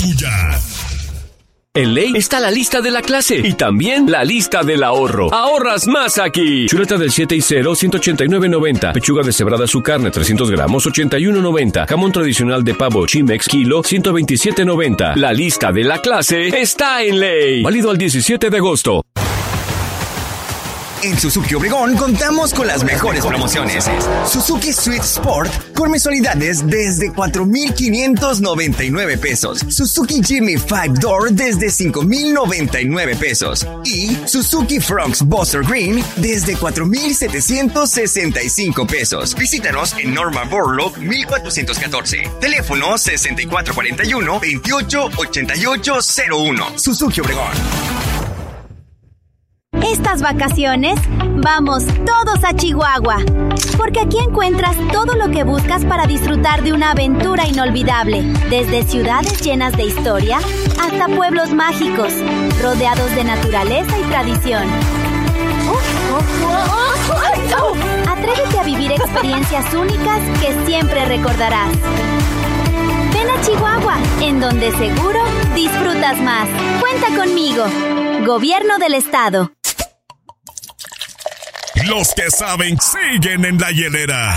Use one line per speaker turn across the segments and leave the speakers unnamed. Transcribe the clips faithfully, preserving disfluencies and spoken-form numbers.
tuya.
En Ley está la lista de la clase y también la lista del ahorro. Ahorras más aquí. Chuleta del siete y cero, ciento ochenta y nueve noventa. Pechuga deshebrada su carne, trescientos gramos, ochenta y uno noventa. Jamón tradicional de pavo Chimex, kilo, ciento veintisiete noventa. La lista de la clase está en Ley. Válido al diecisiete de agosto.
En Suzuki Obregón contamos con las mejores promociones. Suzuki Swift Sport con mensualidades desde cuatro mil quinientos noventa y nueve pesos. Suzuki Jimny five door desde cinco mil noventa y nueve pesos. Y Suzuki Fronx Buster Green desde cuatro mil setecientos sesenta y cinco pesos. Visítanos en Norma Borlaug mil cuatrocientos catorce. Teléfono sesenta y cuatro cuarenta y uno, veintiocho ochenta y ocho cero uno. Suzuki Obregón.
Estas vacaciones, vamos todos a Chihuahua, porque aquí encuentras todo lo que buscas para disfrutar de una aventura inolvidable, desde ciudades llenas de historia hasta pueblos mágicos, rodeados de naturaleza y tradición. Atrévete a vivir experiencias únicas que siempre recordarás. Ven a Chihuahua, en donde seguro disfrutas más. Cuenta conmigo. Gobierno del Estado.
Los que saben siguen en la hielera.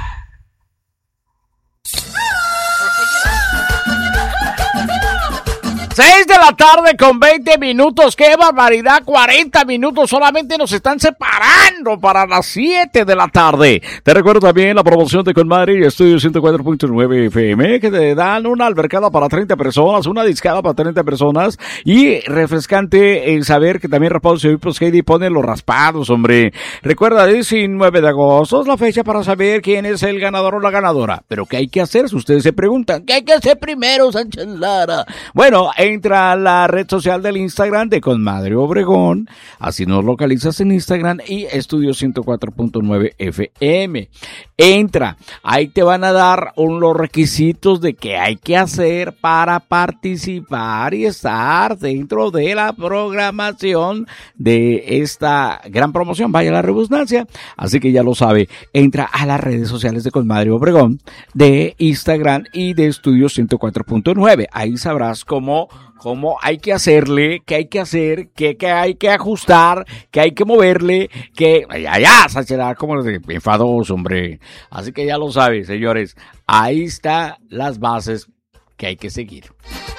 Seis de la tarde con veinte minutos, qué barbaridad, cuarenta minutos solamente nos están separando para las siete de la tarde. Te recuerdo también la promoción de Conmadre y Estudio ciento cuatro punto nueve F M, que te dan una albercada para treinta personas, una discada para treinta personas, y refrescante el saber que también Raspado y Plus Heidi pone los raspados, hombre. Recuerda, diecinueve de agosto es la fecha para saber quién es el ganador o la ganadora. Pero ¿qué hay que hacer? Si ustedes se preguntan, ¿qué hay que hacer primero, Sánchez Lara? Bueno, entra a la red social del Instagram de Conmadre Obregón, así nos localizas en Instagram, y Estudio ciento cuatro punto nueve F M. Entra, ahí te van a dar un, los requisitos de qué hay que hacer para participar y estar dentro de la programación de esta gran promoción, vaya la redundancia. Así que ya lo sabe, entra a las redes sociales de Conmadre Obregón, de Instagram y de Estudio ciento cuatro punto nueve. Ahí sabrás cómo cómo hay que hacerle, qué hay que hacer, qué, qué hay que ajustar, qué hay que moverle, que ya, ya, Sachera, como enfadoso, hombre. Así que ya lo sabes, señores, ahí están las bases que hay que seguir.